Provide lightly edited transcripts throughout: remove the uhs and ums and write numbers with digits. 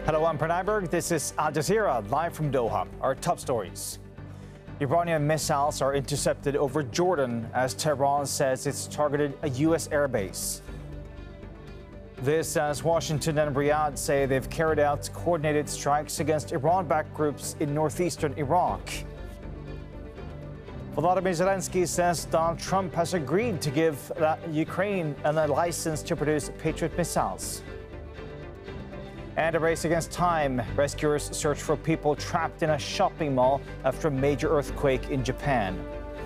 Hello, I'm Pranay Berg. This is Al Jazeera, live from Doha. Our top stories. Iranian missiles are intercepted over Jordan as Tehran says it's targeted a U.S. airbase. This as Washington and Riyadh say they've carried out coordinated strikes against Iran-backed groups in northeastern Iraq. Volodymyr Zelensky says Donald Trump has agreed to give Ukraine a license to produce Patriot missiles. And a race against time. Rescuers search for people trapped in a shopping mall after a major earthquake in Japan.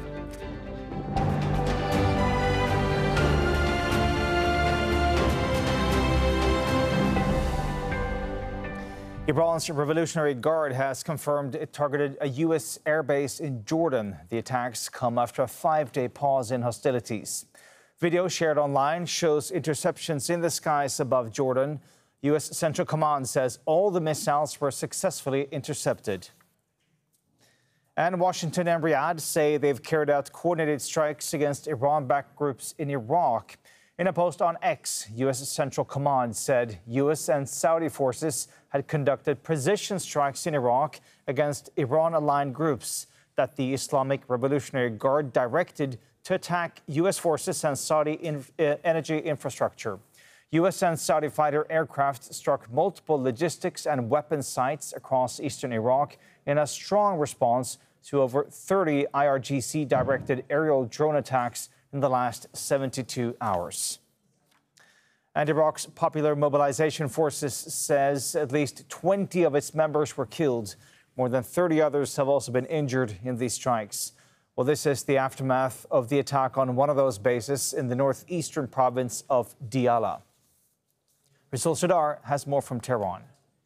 Iran's Revolutionary Guard has confirmed it targeted a U.S. airbase in Jordan. The attacks come after a 5-day pause in hostilities. Video shared online shows interceptions in the skies above Jordan. U.S. Central Command says all the missiles were successfully intercepted. And Washington and Riyadh say they've carried out coordinated strikes against Iran-backed groups in Iraq. In a post on X, U.S. Central Command said U.S. and Saudi forces had conducted precision strikes in Iraq against Iran-aligned groups that the Islamic Revolutionary Guard directed to attack U.S. forces and Saudi energy infrastructure. U.S. and Saudi fighter aircraft struck multiple logistics and weapons sites across eastern Iraq in a strong response to over 30 IRGC-directed aerial drone attacks in the last 72 hours. And Iraq's Popular Mobilization Forces says at least 20 of its members were killed. More than 30 others have also been injured in these strikes. Well, this is the aftermath of the attack on one of those bases in the northeastern province of Diyala. Rizal Sadar has more from Tehran.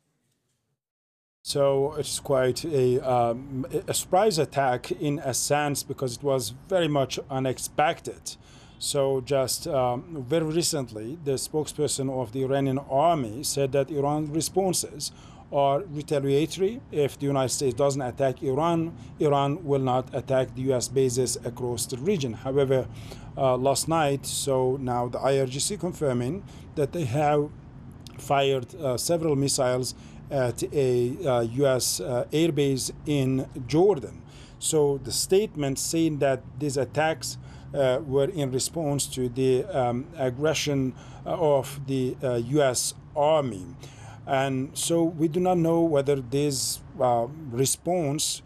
So it's quite a surprise attack in a sense because it was very much unexpected. So just very recently, the spokesperson of the Iranian army said that Iran's responses are retaliatory. If the United States doesn't attack Iran, Iran will not attack the U.S. bases across the region. However, last night, so now the IRGC confirming that they have fired several missiles at a U.S. airbase in Jordan. So the statement saying that these attacks were in response to the aggression of the U.S. Army. And so we do not know whether this response,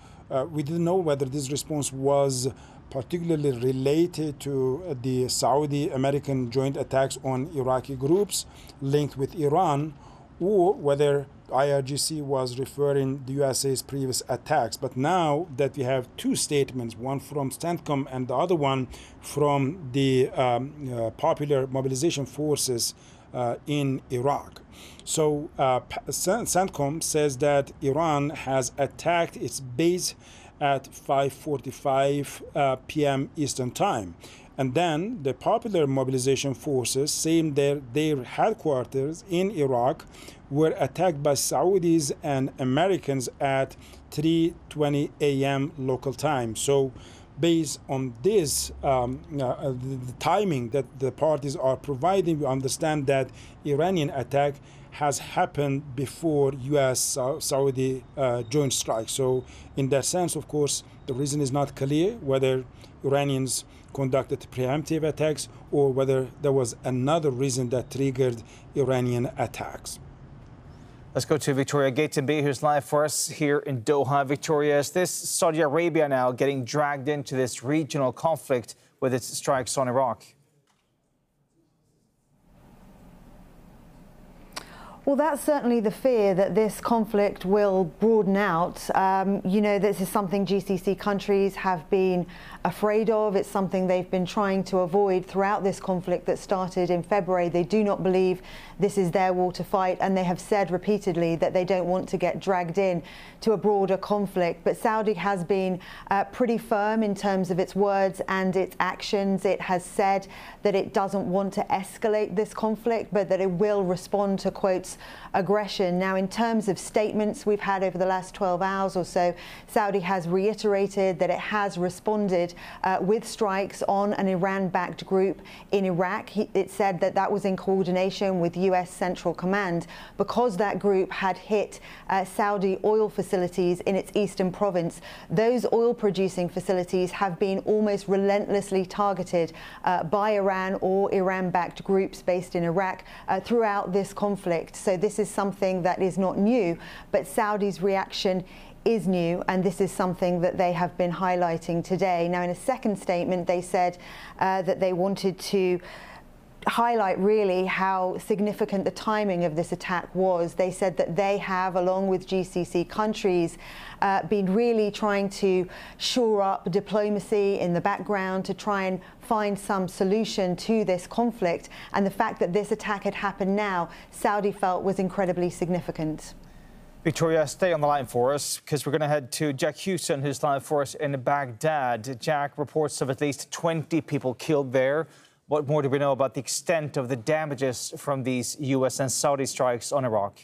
was particularly related to the Saudi-American joint attacks on Iraqi groups linked with Iran, or whether IRGC was referring to the USA's previous attacks. But now that we have two statements, one from CENTCOM and the other one from the Popular Mobilization Forces in Iraq. So CENTCOM says that Iran has attacked its base at 5:45 p.m. Eastern Time. And then the Popular Mobilization Forces, saying their headquarters in Iraq, were attacked by Saudis and Americans at 3:20 a.m. local time. So based on this, the timing that the parties are providing, we understand that Iranian attack has happened before U.S.-Saudi joint strike. So in that sense, of course, the reason is not clear whether Iranians conducted preemptive attacks or whether there was another reason that triggered Iranian attacks. Let's go to Victoria Gatenby, who's live for us here in Doha. Victoria, is this Saudi Arabia now getting dragged into this regional conflict with its strikes on Iraq? Well, that's certainly the fear, that this conflict will broaden out. This is something GCC countries have been afraid of. It's something they've been trying to avoid throughout this conflict that started in February. They do not believe this is their war to fight, and they have said repeatedly that they don't want to get dragged in to a broader conflict. But Saudi has been pretty firm in terms of its words and its actions. It has said that it doesn't want to escalate this conflict, but that it will respond to, quotes, aggression. Now, in terms of statements we've had over the last 12 hours or so, Saudi has reiterated that it has responded with strikes on an Iran-backed group in Iraq. It said that that was in coordination with US Central Command because that group had hit Saudi oil facilities in its eastern province. Those oil-producing facilities have been almost relentlessly targeted by Iran or Iran-backed groups based in Iraq throughout this conflict. So this is something that is not new, but Saudi's reaction is new, and this is something that they have been highlighting today. Now, in a second statement, they said that they wanted to highlight really how significant the timing of this attack was. They said that they have, along with GCC countries, been really trying to shore up diplomacy in the background to try and find some solution to this conflict. And the fact that this attack had happened now, Saudi felt was incredibly significant. Victoria, stay on the line for us because we're going to head to Jack Hewson, who's live for us in Baghdad. Jack, reports of at least 20 people killed there. What more do we know about the extent of the damages from these US and Saudi strikes on Iraq?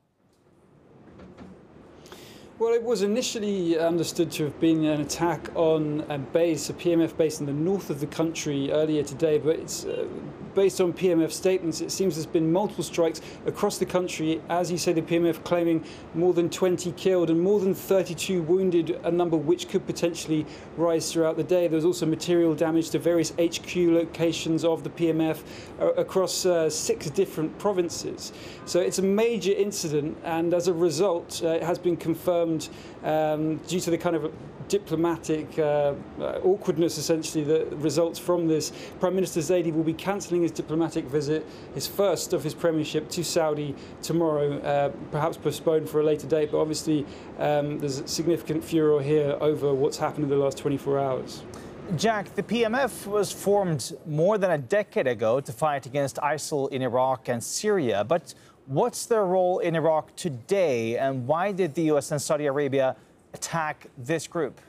Well, it was initially understood to have been an attack on a base, a PMF base in the north of the country earlier today, but it's based on PMF statements. It seems there's been multiple strikes across the country. As you say, the PMF claiming more than 20 killed and more than 32 wounded, a number which could potentially rise throughout the day. There was also material damage to various HQ locations of the PMF across 6 different provinces. So it's a major incident, and as a result, it has been confirmed due to the kind of diplomatic awkwardness, essentially, that results from this. Prime Minister Zaidi will be cancelling his diplomatic visit, his first of his premiership, to Saudi tomorrow, perhaps postponed for a later date. But obviously, there's significant furor here over what's happened in the last 24 hours. Jack, the PMF was formed more than a decade ago to fight against ISIL in Iraq and Syria. But what's their role in Iraq today, and why did the US and Saudi Arabia attack this group?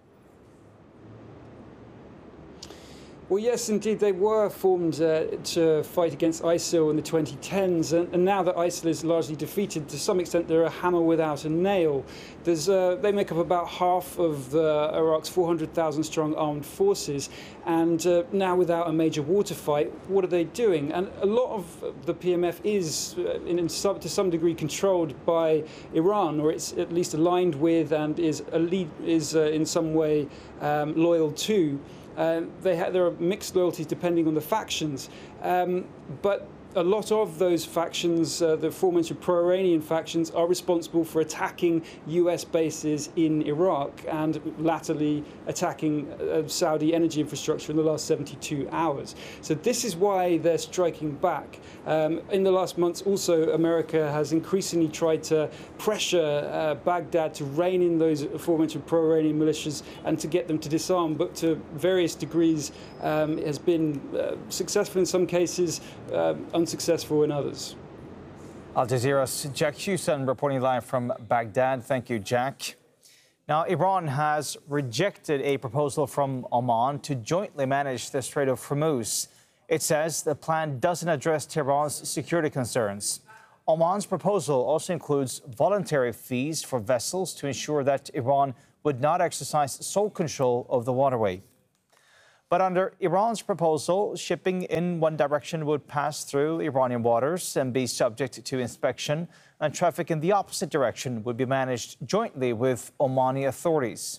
Well, yes, indeed, they were formed to fight against ISIL in the 2010s, and now that ISIL is largely defeated, to some extent they're a hammer without a nail. They make up about half of Iraq's 400,000 strong armed forces, and now without a major water fight, what are they doing? And a lot of the PMF is, to some degree, controlled by Iran, or it's at least aligned with and is in some way loyal to. There are mixed loyalties depending on the factions, but a lot of those factions, the aforementioned pro-Iranian factions, are responsible for attacking US bases in Iraq and latterly attacking Saudi energy infrastructure in the last 72 hours. So this is why they're striking back. In the last months also, America has increasingly tried to pressure Baghdad to rein in those aforementioned pro-Iranian militias and to get them to disarm, but to various degrees it has been successful in some cases, unsuccessful in others. Al Jazeera's Jack Hewson reporting live from Baghdad. Thank you, Jack. Now, Iran has rejected a proposal from Oman to jointly manage the Strait of Hormuz. It says the plan doesn't address Tehran's security concerns. Oman's proposal also includes voluntary fees for vessels to ensure that Iran would not exercise sole control of the waterway. But under Iran's proposal, shipping in one direction would pass through Iranian waters and be subject to inspection, and traffic in the opposite direction would be managed jointly with Omani authorities.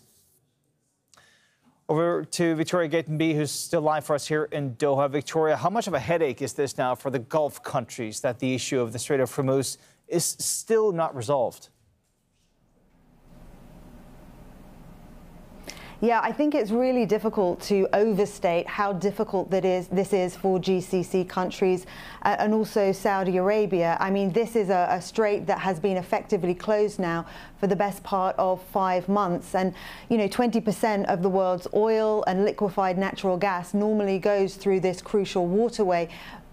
Over to Victoria Gatenby, who's still live for us here in Doha. Victoria, how much of a headache is this now for the Gulf countries that the issue of the Strait of Hormuz is still not resolved? Yeah, I think it's really difficult to overstate how difficult this is for GCC countries and also Saudi Arabia. I mean, this is a strait that has been effectively closed now for the best part of 5 months. And, 20% of the world's oil and liquefied natural gas normally goes through this crucial waterway.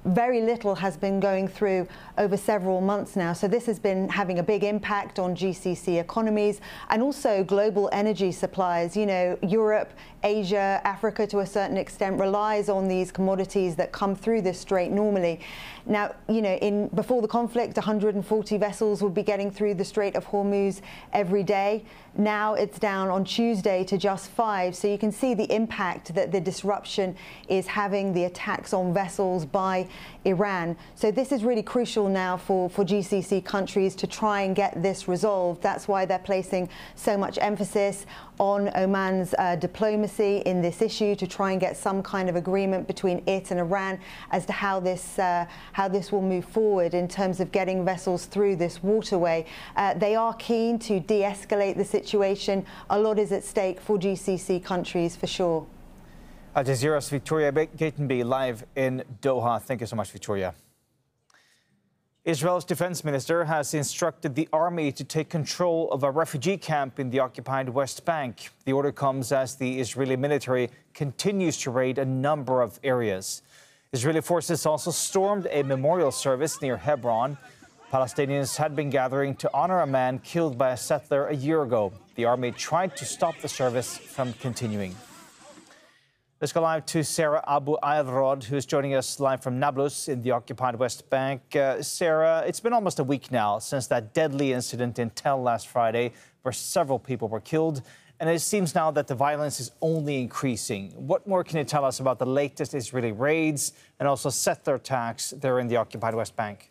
very little has been going through over several months now. So this has been having a big impact on GCC economies and also global energy supplies. You know, Europe, Asia, Africa to a certain extent relies on these commodities that come through this strait normally. Now, you know, before the conflict, 140 vessels would be getting through the Strait of Hormuz every day. Now it's down on Tuesday to just 5. So you can see the impact that the disruption is having, the attacks on vessels by Iran. So this is really crucial now for GCC countries to try and get this resolved. That's why they're placing so much emphasis on Oman's diplomacy in this issue to try and get some kind of agreement between it and Iran as to how this will move forward in terms of getting vessels through this waterway. They are keen to de-escalate the situation. A lot is at stake for GCC countries for sure. Al Jazeera's Victoria Gatenby live in Doha. Thank you so much, Victoria. Israel's defense minister has instructed the army to take control of a refugee camp in the occupied West Bank. The order comes as the Israeli military continues to raid a number of areas. Israeli forces also stormed a memorial service near Hebron. Palestinians had been gathering to honor a man killed by a settler a year ago. The army tried to stop the service from continuing. Let's go live to Sarah Abu Al-Rod, who's joining us live from Nablus in the occupied West Bank. Sarah, it's been almost a week now since that deadly incident in Tel last Friday, where several people were killed. And it seems now that the violence is only increasing. What more can you tell us about the latest Israeli raids and also settler attacks there in the occupied West Bank?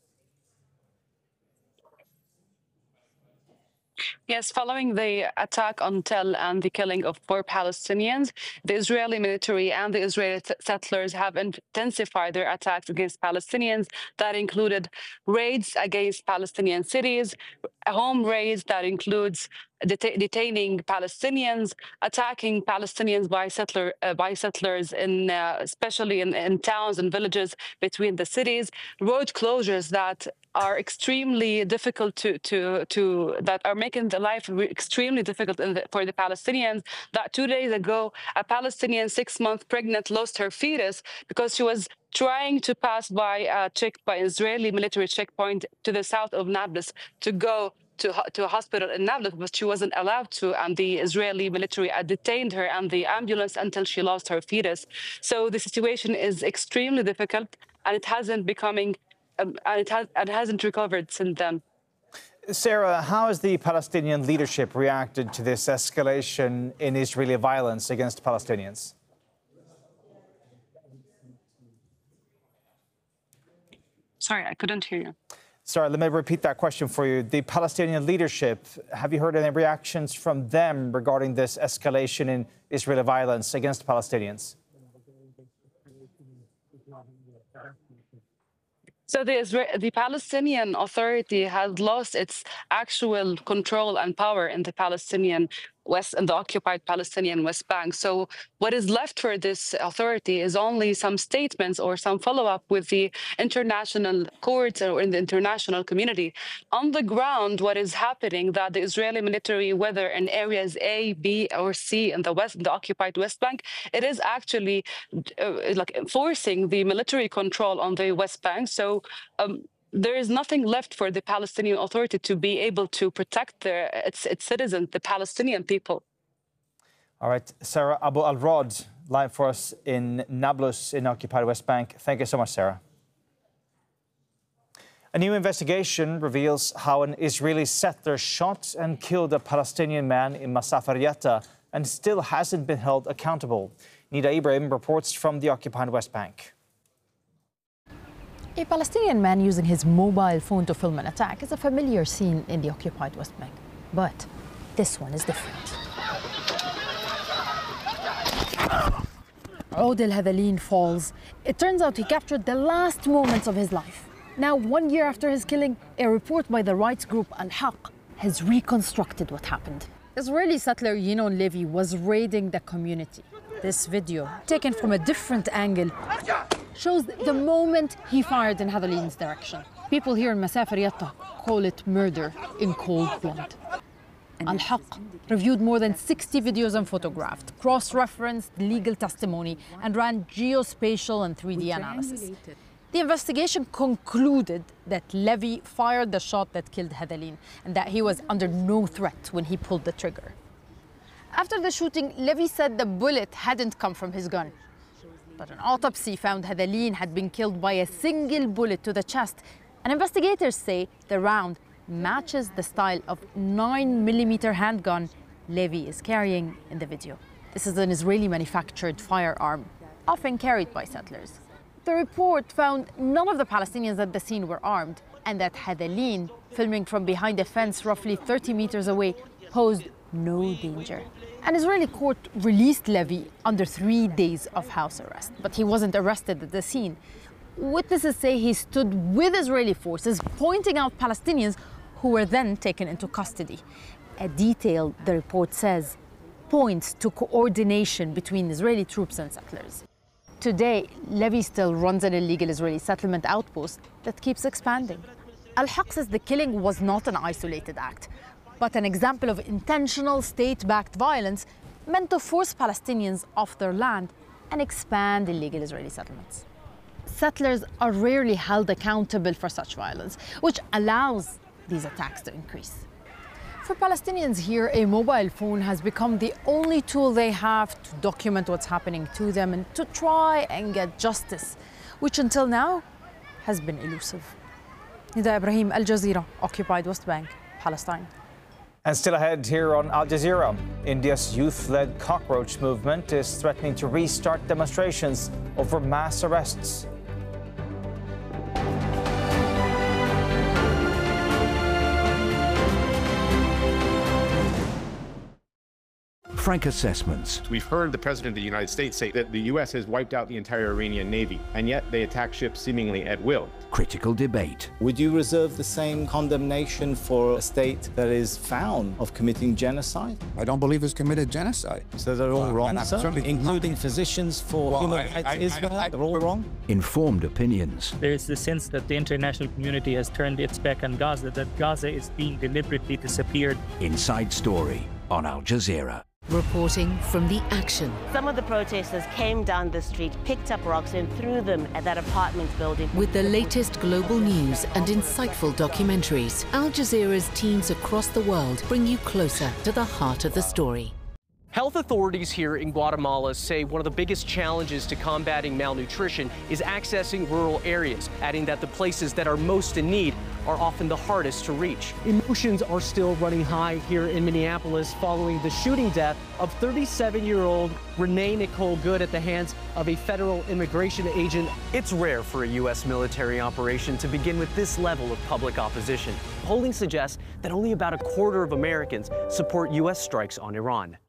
Yes, following the attack on Tel and the killing of 4 Palestinians, the Israeli military and the Israeli settlers have intensified their attacks against Palestinians. That included raids against Palestinian cities, home raids that includes detaining Palestinians, attacking Palestinians by settlers, especially in towns and villages between the cities, road closures that are extremely difficult that are making the life extremely difficult for the Palestinians. That 2 days ago, a Palestinian 6-month pregnant lost her fetus because she was trying to pass by Israeli military checkpoint to the south of Nablus to go to a hospital in Nablus, but she wasn't allowed to, and the Israeli military detained her and the ambulance until she lost her fetus. So the situation is extremely difficult, and it hasn't recovered since then. Sarah, how has the Palestinian leadership reacted to this escalation in Israeli violence against Palestinians? Sorry, I couldn't hear you. Sorry, let me repeat that question for you. The Palestinian leadership, have you heard any reactions from them regarding this escalation in Israeli violence against Palestinians? So the Palestinian Authority has lost its actual control and power in the occupied Palestinian West Bank. So what is left for this authority is only some statements or some follow-up with the international courts or in the international community. On the ground, what is happening that the Israeli military, whether in areas A, B, or C in the occupied West Bank, it is actually like enforcing the military control on the West Bank. So there is nothing left for the Palestinian Authority to be able to protect its citizens, the Palestinian people. All right, Sarah Abu Al-Rod, live for us in Nablus in occupied West Bank. Thank you so much, Sarah. A new investigation reveals how an Israeli settler shot and killed a Palestinian man in Masafar Yatta and still hasn't been held accountable. Nida Ibrahim reports from the occupied West Bank. A Palestinian man using his mobile phone to film an attack is a familiar scene in the occupied West Bank. But this one is different. Oud El-Hadalin falls. It turns out he captured the last moments of his life. Now, 1 year after his killing, a report by the rights group Al-Haq has reconstructed what happened. Israeli settler Yinon Levy was raiding the community. This video, taken from a different angle, shows the moment he fired in Hadalin's direction. People here in Masafar Yatta call it murder in cold blood. Al-Haq reviewed more than 60 videos and photographed, cross-referenced legal testimony, and ran geospatial and 3D analysis. The investigation concluded that Levy fired the shot that killed Hadalin and that he was under no threat when he pulled the trigger. After the shooting, Levy said the bullet hadn't come from his gun. But an autopsy found Hadalin had been killed by a single bullet to the chest, and investigators say the round matches the style of 9mm handgun Levy is carrying in the video. This is an Israeli-manufactured firearm, often carried by settlers. The report found none of the Palestinians at the scene were armed, and that Hadalin, filming from behind a fence roughly 30 meters away, posed no danger. An Israeli court released Levy under 3 days of house arrest, but he wasn't arrested at the scene. Witnesses say he stood with Israeli forces, pointing out Palestinians who were then taken into custody. A detail, the report says, points to coordination between Israeli troops and settlers. Today, Levy still runs an illegal Israeli settlement outpost that keeps expanding. Al-Haq says the killing was not an isolated act, but an example of intentional state-backed violence meant to force Palestinians off their land and expand illegal Israeli settlements. Settlers are rarely held accountable for such violence, which allows these attacks to increase. For Palestinians here, a mobile phone has become the only tool they have to document what's happening to them and to try and get justice, which until now has been elusive. Nida Ibrahim, Al Jazeera, occupied West Bank, Palestine. And still ahead here on Al Jazeera, India's youth-led cockroach movement is threatening to restart demonstrations over mass arrests. Frank assessments. We've heard the President of the United States say that the U.S. has wiped out the entire Iranian Navy, and yet they attack ships seemingly at will. Critical debate. Would you reserve the same condemnation for a state that is found of committing genocide? I don't believe it's committed genocide. So they're all wrong, sir? Including physicians for human rights Israel, they're all wrong? Informed opinions. There is the sense that the international community has turned its back on Gaza, that Gaza is being deliberately disappeared. Inside Story on Al Jazeera. Reporting from the action. Some of the protesters came down the street, picked up rocks and threw them at that apartment building. With the latest global news and insightful documentaries, Al Jazeera's teams across the world bring you closer to the heart of the story. Health authorities here in Guatemala say one of the biggest challenges to combating malnutrition is accessing rural areas, adding that the places that are most in need are often the hardest to reach. Emotions are still running high here in Minneapolis following the shooting death of 37-year-old Renee Nicole Good at the hands of a federal immigration agent. It's rare for a U.S. military operation to begin with this level of public opposition. Polling suggests that only about a quarter of Americans support U.S. strikes on Iran.